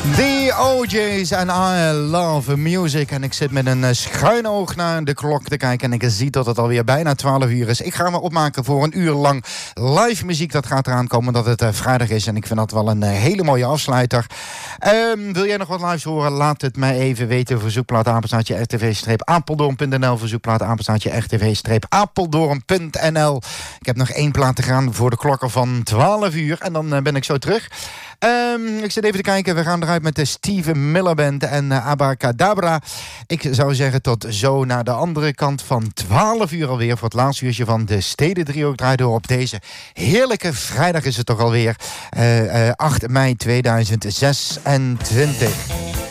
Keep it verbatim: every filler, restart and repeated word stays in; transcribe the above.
The O J's en I Love Music. En ik zit met een schuin oog naar de klok te kijken. En ik zie dat het alweer bijna twaalf uur is. Ik ga me opmaken voor een uur lang live muziek. Dat gaat eraan komen dat het uh, vrijdag is. En ik vind dat wel een uh, hele mooie afsluiter. Um, wil jij nog wat lives horen? Laat het mij even weten. Verzoekplaat apenstaartje r t v-apeldoorn punt n l. Verzoekplaat apenstaartje r t v-apeldoorn punt n l. Ik heb nog één plaat te gaan voor de klokken van twaalf uur. En dan uh, ben ik zo terug. Um, ik zit even te kijken. We gaan eruit met de Steven Miller Band en uh, Abacadabra. Ik zou zeggen tot zo naar de andere kant van twaalf uur alweer. Voor het laatste uurtje van de Steden Driehoek draait door op deze heerlijke vrijdag is het toch alweer. Uh, uh, acht mei tweeduizend zesentwintig.